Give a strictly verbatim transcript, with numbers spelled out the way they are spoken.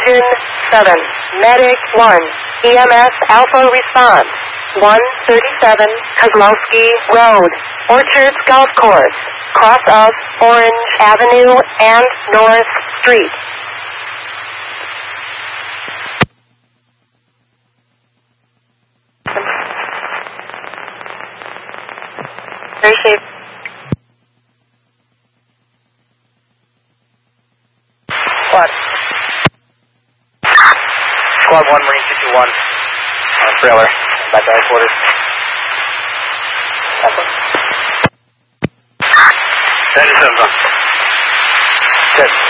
Engine seven, Medic one, E M S Alpha response, one thirty-seven Kozlowski Road, Orchards Golf Course, cross of Orange Avenue and North Street. Very safe. Squad. Squad one, Marine two two one. On trailer. Back to headquarters. ninety-seven's on. Good.